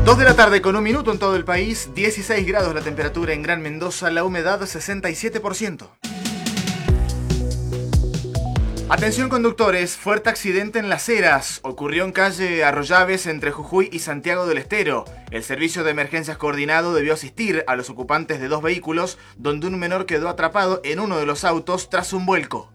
2 de la tarde con 1 minuto en todo el país, 16 grados la temperatura en Gran Mendoza, la humedad 67%. Atención conductores, fuerte accidente en Las Heras. Ocurrió en calle Arroyaves entre Jujuy y Santiago del Estero. El servicio de emergencias coordinado debió asistir a los ocupantes de 2 vehículos, donde un menor quedó atrapado en uno de los autos tras un vuelco.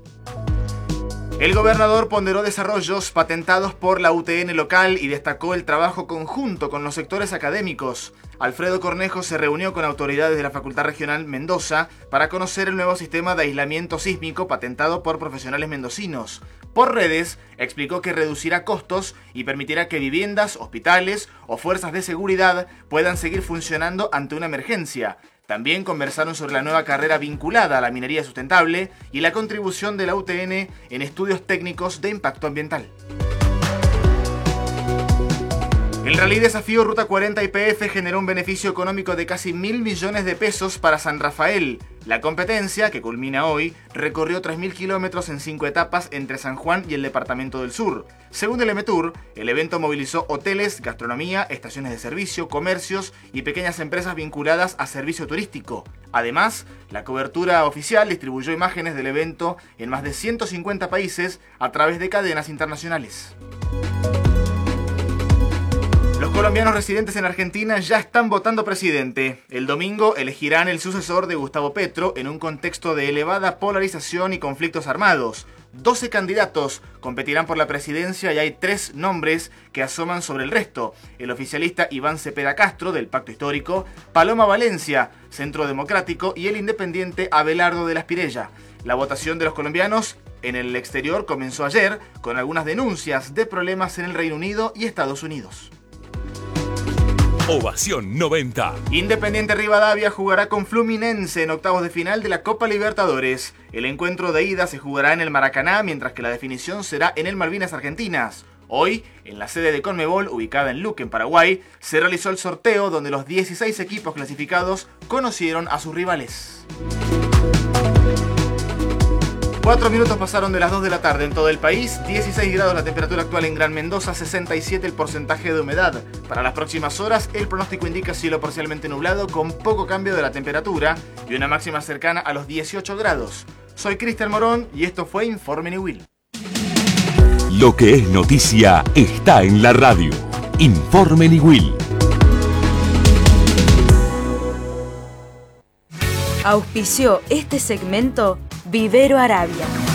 El gobernador ponderó desarrollos patentados por la UTN local y destacó el trabajo conjunto con los sectores académicos. Alfredo Cornejo se reunió con autoridades de la Facultad Regional Mendoza para conocer el nuevo sistema de aislamiento sísmico patentado por profesionales mendocinos. Por redes, explicó que reducirá costos y permitirá que viviendas, hospitales o fuerzas de seguridad puedan seguir funcionando ante una emergencia. También conversaron sobre la nueva carrera vinculada a la minería sustentable y la contribución de la UTN en estudios técnicos de impacto ambiental. El Rally Desafío Ruta 40 YPF generó un beneficio económico de casi 1.000 millones de pesos para San Rafael. La competencia, que culmina hoy, recorrió 3.000 kilómetros en 5 etapas entre San Juan y el Departamento del Sur. Según el MTUR, el evento movilizó hoteles, gastronomía, estaciones de servicio, comercios y pequeñas empresas vinculadas a servicio turístico. Además, la cobertura oficial distribuyó imágenes del evento en más de 150 países a través de cadenas internacionales. Los colombianos residentes en Argentina ya están votando presidente. El domingo elegirán el sucesor de Gustavo Petro en un contexto de elevada polarización y conflictos armados. 12 candidatos competirán por la presidencia y hay 3 nombres que asoman sobre el resto. El oficialista Iván Cepeda Castro, del Pacto Histórico, Paloma Valencia, Centro Democrático, y el independiente Abelardo de la Espirella. La votación de los colombianos en el exterior comenzó ayer, con algunas denuncias de problemas en el Reino Unido y Estados Unidos. Ovación 90. Independiente Rivadavia jugará con Fluminense en octavos de final de la Copa Libertadores. El encuentro de ida se jugará en el Maracaná, mientras que la definición será en el Malvinas Argentinas. Hoy, en la sede de Conmebol, ubicada en Luque, en Paraguay, se realizó el sorteo donde los 16 equipos clasificados conocieron a sus rivales. 4 minutos pasaron de las 2 de la tarde en todo el país, 16 grados la temperatura actual en Gran Mendoza, 67 el porcentaje de humedad. Para las próximas horas, el pronóstico indica cielo parcialmente nublado con poco cambio de la temperatura y una máxima cercana a los 18 grados. Soy Cristian Morón y esto fue Informe Niwil. Lo que es noticia está en la radio. Informe Niwil. Auspició este segmento Vivero Arabia.